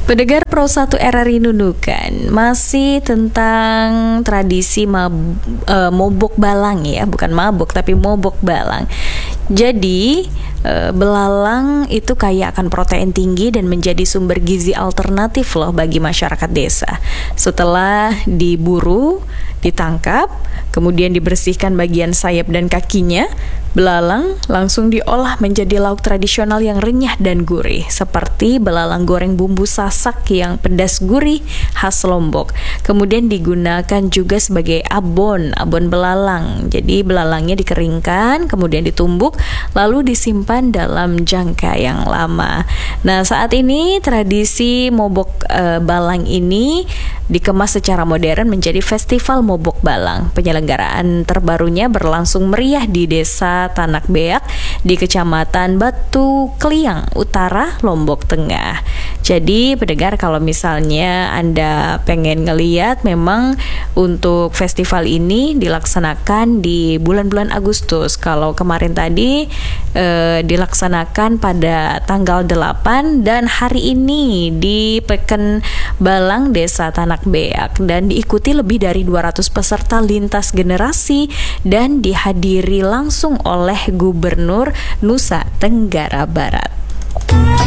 Pendengar Pro 1 RRI Nunukan, masih tentang tradisi mobok balang ya, bukan mabuk tapi mobok balang. Jadi belalang itu kaya akan protein tinggi dan menjadi sumber gizi alternatif loh bagi masyarakat desa. Setelah diburu, ditangkap, kemudian dibersihkan bagian sayap dan kakinya, belalang langsung diolah menjadi lauk tradisional yang renyah dan gurih, seperti belalang goreng bumbu sasak yang pedas gurih khas Lombok. Kemudian digunakan juga sebagai abon belalang. Jadi belalangnya dikeringkan, kemudian ditumbuk, lalu disimpan dalam jangka yang lama. Nah, saat ini tradisi mobok balang ini dikemas secara modern menjadi festival mobok balang. Penyelenggaraan terbarunya berlangsung meriah di Desa Tanak Beak di Kecamatan Batu Kliang Utara, Lombok Tengah. Jadi pendengar, kalau misalnya Anda pengen ngeliat, memang untuk festival ini dilaksanakan di bulan-bulan Agustus. Kalau kemarin tadi dilaksanakan pada tanggal 8 dan hari ini di Peken Balang Desa Tanak Beak, dan diikuti lebih dari 200 peserta lintas generasi dan dihadiri langsung oleh Gubernur Nusa Tenggara Barat.